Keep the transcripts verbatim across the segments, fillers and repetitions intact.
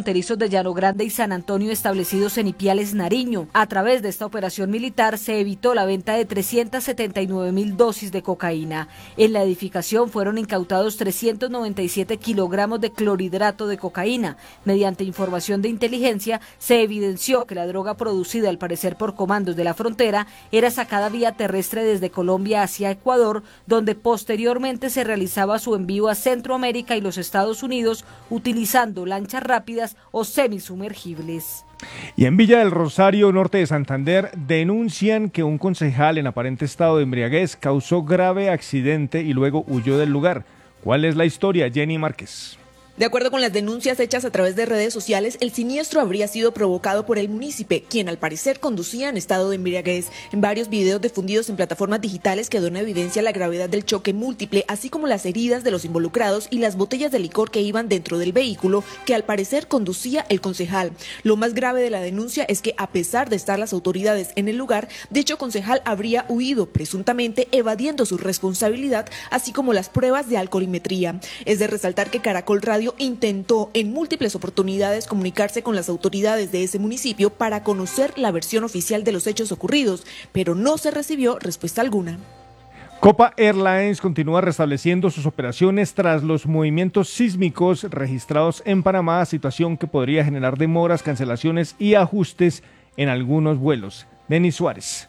fronterizos de Llano Grande y San Antonio establecidos en Ipiales, Nariño. A través de esta operación militar se evitó la venta de trescientas setenta y nueve mil dosis de cocaína. En la edificación fueron incautados trescientos noventa y siete kilogramos de clorhidrato de cocaína. Mediante información de inteligencia se evidenció que la droga producida al parecer por comandos de la frontera era sacada vía terrestre desde Colombia hacia Ecuador, donde posteriormente se realizaba su envío a Centroamérica y los Estados Unidos utilizando lanchas rápidas o semisumergibles. Y en Villa del Rosario, norte de Santander, denuncian que un concejal en aparente estado de embriaguez causó grave accidente y luego huyó del lugar. ¿Cuál es la historia, Jenny Márquez? De acuerdo con las denuncias hechas a través de redes sociales, el siniestro habría sido provocado por el munícipe, quien al parecer conducía en estado de embriaguez. En varios videos difundidos en plataformas digitales quedó en evidencia la gravedad del choque múltiple, así como las heridas de los involucrados y las botellas de licor que iban dentro del vehículo que al parecer conducía el concejal. Lo más grave de la denuncia es que, a pesar de estar las autoridades en el lugar, dicho concejal habría huido, presuntamente evadiendo su responsabilidad, así como las pruebas de alcoholimetría. Es de resaltar que Caracol Radio intentó en múltiples oportunidades comunicarse con las autoridades de ese municipio para conocer la versión oficial de los hechos ocurridos, pero no se recibió respuesta alguna. Copa Airlines continúa restableciendo sus operaciones tras los movimientos sísmicos registrados en Panamá, situación que podría generar demoras, cancelaciones y ajustes en algunos vuelos. Denis Suárez.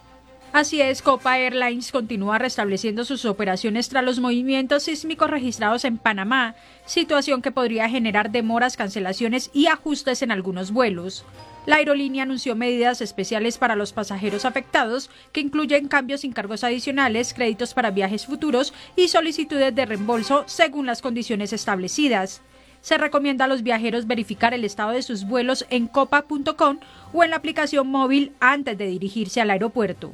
Así es, Copa Airlines continúa restableciendo sus operaciones tras los movimientos sísmicos registrados en Panamá, situación que podría generar demoras, cancelaciones y ajustes en algunos vuelos. La aerolínea anunció medidas especiales para los pasajeros afectados, que incluyen cambios sin cargos adicionales, créditos para viajes futuros y solicitudes de reembolso según las condiciones establecidas. Se recomienda a los viajeros verificar el estado de sus vuelos en copa punto com o en la aplicación móvil antes de dirigirse al aeropuerto.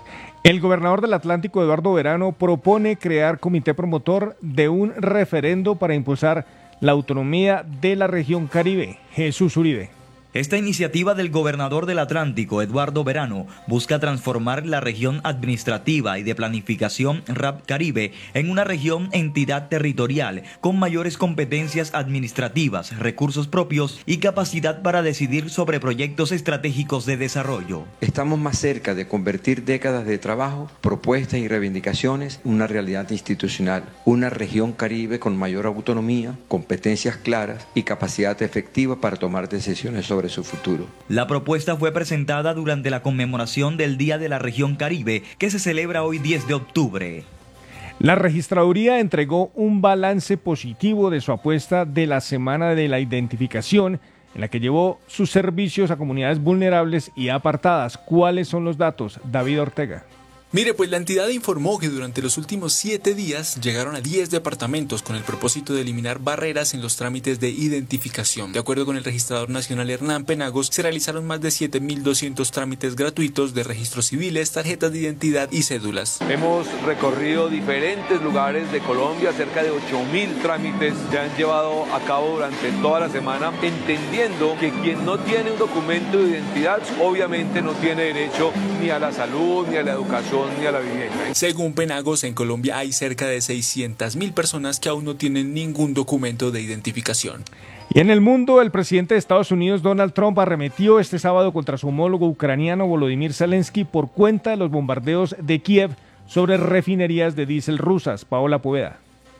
El gobernador del Atlántico, Eduardo Verano, propone crear comité promotor de un referendo para impulsar la autonomía de la región Caribe. Jesús Uribe. Esta iniciativa del gobernador del Atlántico, Eduardo Verano, busca transformar la región administrativa y de planificación R A P Caribe en una región entidad territorial con mayores competencias administrativas, recursos propios y capacidad para decidir sobre proyectos estratégicos de desarrollo. Estamos más cerca de convertir décadas de trabajo, propuestas y reivindicaciones en una realidad institucional, una región Caribe con mayor autonomía, competencias claras y capacidad efectiva para tomar decisiones sobre su futuro. La propuesta fue presentada durante la conmemoración del Día de la Región Caribe, que se celebra hoy diez de octubre. La registraduría entregó un balance positivo de su apuesta de la Semana de la Identificación, en la que llevó sus servicios a comunidades vulnerables y apartadas. ¿Cuáles son los datos? David Ortega. Mire, pues la entidad informó que durante los últimos siete días llegaron a diez departamentos con el propósito de eliminar barreras en los trámites de identificación. De acuerdo con el registrador nacional Hernán Penagos, se realizaron más de siete mil doscientos trámites gratuitos de registros civiles, tarjetas de identidad y cédulas. Hemos recorrido diferentes lugares de Colombia, cerca de ocho mil trámites se han llevado a cabo durante toda la semana, entendiendo que quien no tiene un documento de identidad obviamente no tiene derecho ni a la salud, ni a la educación, ni a la vivienda. Según Penagos, en Colombia hay cerca de seiscientas mil personas que aún no tienen ningún documento de identificación. Y en el mundo, el presidente de Estados Unidos, Donald Trump, arremetió este sábado contra su homólogo ucraniano Volodymyr Zelensky por cuenta de los bombardeos de Kiev sobre refinerías de diésel rusas. Paola Poveda.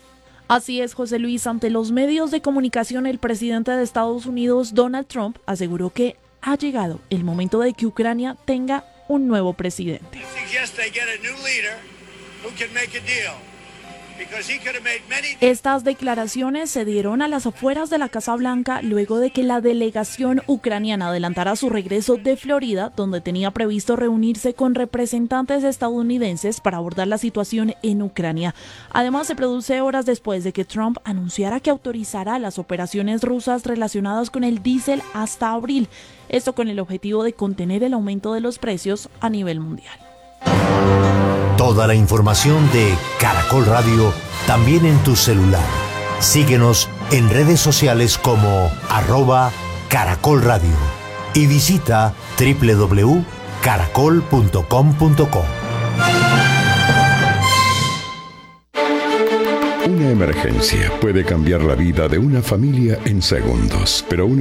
Así es, José Luis. Ante los medios de comunicación, el presidente de Estados Unidos, Donald Trump, aseguró que ha llegado el momento de que Ucrania tenga un nuevo presidente. Estas declaraciones se dieron a las afueras de la Casa Blanca luego de que la delegación ucraniana adelantara su regreso de Florida, donde tenía previsto reunirse con representantes estadounidenses para abordar la situación en Ucrania. Además, se produce horas después de que Trump anunciara que autorizará las operaciones rusas relacionadas con el diésel hasta abril, esto con el objetivo de contener el aumento de los precios a nivel mundial. Toda la información de Caracol Radio también en tu celular. Síguenos en redes sociales como arroba Caracol Radio y visita doble u doble u doble u punto caracol punto com punto co. Una emergencia puede cambiar la vida de una familia en segundos, pero una